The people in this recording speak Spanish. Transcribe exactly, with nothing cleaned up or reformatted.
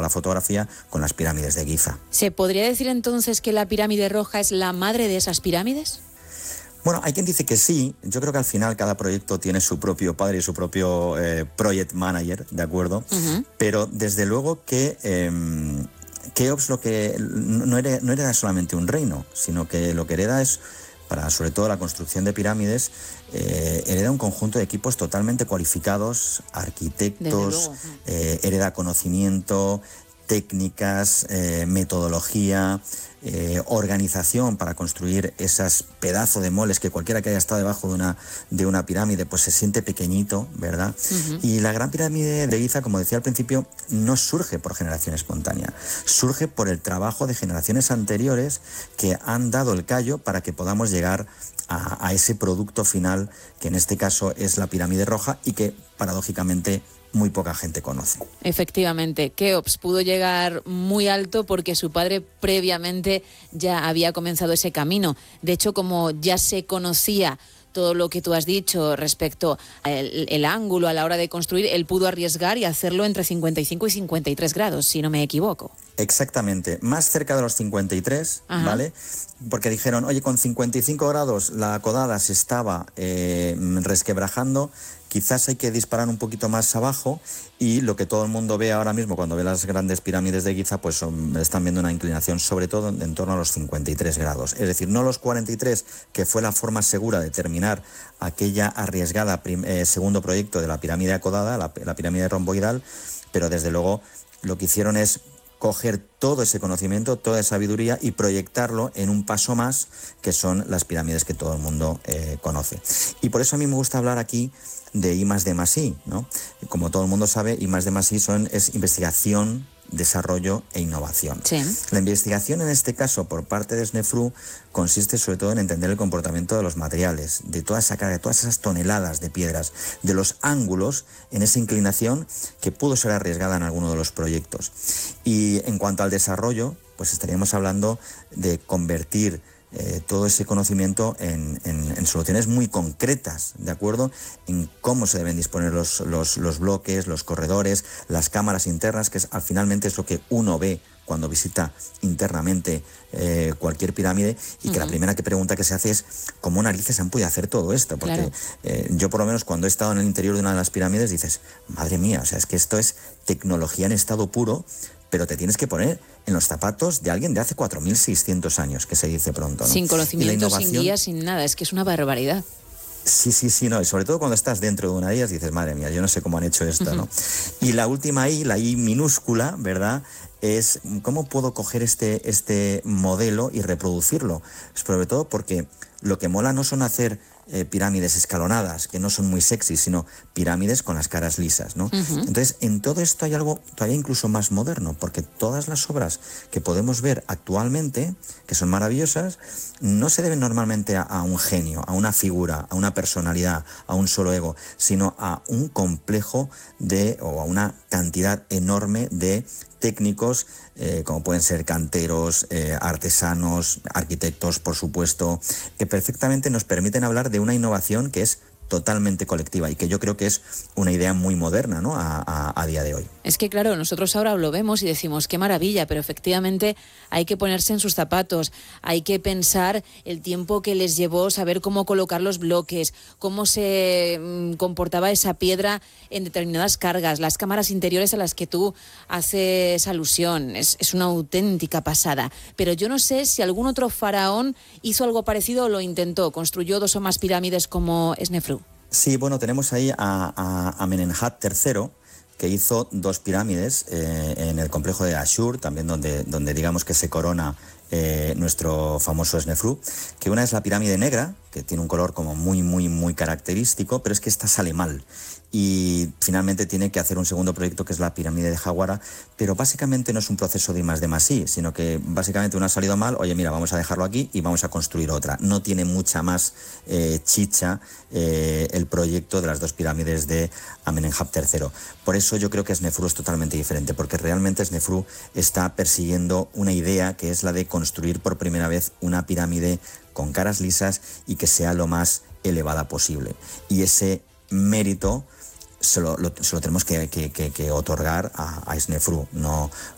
la fotografía con las pirámides de Giza. ¿Se podría decir entonces que la pirámide roja es la madre de esas pirámides? Bueno, hay quien dice que sí. Yo creo que al final cada proyecto tiene su propio padre y su propio eh, project manager, ¿de acuerdo? Uh-huh. Pero desde luego que eh, Keops lo que no hereda, no hereda solamente un reino, sino que lo que hereda es, para sobre todo la construcción de pirámides, eh, hereda un conjunto de equipos totalmente cualificados, arquitectos, eh, hereda conocimiento, técnicas, eh, metodología, eh, organización para construir esas pedazos de moles que cualquiera que haya estado debajo de una, de una pirámide pues se siente pequeñito, ¿verdad? Uh-huh. Y la gran pirámide de Giza, como decía al principio, no surge por generación espontánea, surge por el trabajo de generaciones anteriores que han dado el callo para que podamos llegar a, a ese producto final, que en este caso es la pirámide roja y que paradójicamente muy poca gente conoce. Efectivamente, Keops pudo llegar muy alto porque su padre previamente ya había comenzado ese camino. De hecho, como ya se conocía todo lo que tú has dicho respecto al el ángulo a la hora de construir, él pudo arriesgar y hacerlo entre cincuenta y cinco y cincuenta y tres grados, si no me equivoco. Exactamente, más cerca de los cincuenta y tres, Ajá. ¿vale? Porque dijeron, oye, con cincuenta y cinco grados la codada se estaba eh, resquebrajando, quizás hay que disparar un poquito más abajo, y lo que todo el mundo ve ahora mismo cuando ve las grandes pirámides de Giza, pues son, están viendo una inclinación sobre todo en, en torno a los cincuenta y tres grados. Es decir, no los cuarenta y tres, que fue la forma segura de terminar aquella arriesgada prim, eh, segundo proyecto de la pirámide acodada, la, la pirámide romboidal, pero desde luego lo que hicieron es coger todo ese conocimiento, toda esa sabiduría y proyectarlo en un paso más, que son las pirámides que todo el mundo eh, conoce. Y por eso a mí me gusta hablar aquí de I más D más I, ¿no? Como todo el mundo sabe, I más D más I son, es investigación, desarrollo e innovación. Sí. La investigación en este caso por parte de SNEFRU consiste sobre todo en entender el comportamiento de los materiales, de toda esa carga, de todas esas toneladas de piedras, de los ángulos en esa inclinación que pudo ser arriesgada en alguno de los proyectos. Y en cuanto al desarrollo, pues estaríamos hablando de convertir Eh, todo ese conocimiento en, en, en soluciones muy concretas, ¿de acuerdo? En cómo se deben disponer los, los, los bloques, los corredores, las cámaras internas, que es, al finalmente es lo que uno ve cuando visita internamente eh, cualquier pirámide, y que uh-huh. la primera que pregunta que se hace es ¿cómo narices han podido hacer todo esto? Porque claro. eh, yo por lo menos cuando he estado en el interior de una de las pirámides dices, madre mía, o sea, es que esto es tecnología en estado puro, pero te tienes que poner en los zapatos de alguien de hace cuatro mil seiscientos años, que se dice pronto, ¿no? Sin conocimiento, innovación, sin guía, sin nada, es que es una barbaridad. Sí, sí, sí, no, y sobre todo cuando estás dentro de una de ellas dices, madre mía, yo no sé cómo han hecho esto, ¿no? Uh-huh. Y la última I, la I minúscula, ¿verdad?, es cómo puedo coger este, este modelo y reproducirlo. Sobre todo porque lo que mola no son hacer eh, pirámides escalonadas, que no son muy sexy, sino pirámides con las caras lisas, ¿no? Uh-huh. Entonces, en todo esto hay algo todavía incluso más moderno, porque todas las obras que podemos ver actualmente, que son maravillosas, no se deben normalmente a, a un genio, a una figura, a una personalidad, a un solo ego, sino a un complejo de, o a una cantidad enorme de técnicos, eh, como pueden ser canteros, eh, artesanos, arquitectos, por supuesto, que perfectamente nos permiten hablar de una innovación que es totalmente colectiva y que yo creo que es una idea muy moderna, ¿no?, a, a, a día de hoy. Es que claro, nosotros ahora lo vemos y decimos qué maravilla, pero efectivamente hay que ponerse en sus zapatos, hay que pensar el tiempo que les llevó saber cómo colocar los bloques, cómo se mmm, comportaba esa piedra en determinadas cargas, las cámaras interiores a las que tú haces alusión, es, es una auténtica pasada. Pero yo no sé si algún otro faraón hizo algo parecido o lo intentó, construyó dos o más pirámides como SNEFRU. Sí, bueno, tenemos ahí a, a, a Amenemhat tercero, que hizo dos pirámides eh, en el complejo de Ashur, también donde, donde digamos que se corona eh, nuestro famoso SNEFRU, que una es la pirámide negra, que tiene un color como muy, muy, muy característico, pero es que esta sale mal. Y finalmente tiene que hacer un segundo proyecto que es la pirámide de Jawara, pero básicamente no es un proceso de I más D más I, sino que básicamente una ha salido mal, oye mira, vamos a dejarlo aquí y vamos a construir otra. No tiene mucha más eh, chicha eh, el proyecto de las dos pirámides de Amenemhat tercero. Por eso yo creo que SNEFRU es totalmente diferente, porque realmente SNEFRU está persiguiendo una idea que es la de construir por primera vez una pirámide con caras lisas y que sea lo más elevada posible. Y ese mérito se lo, lo, se lo tenemos que, que, que, que otorgar a, a SNEFRU, no,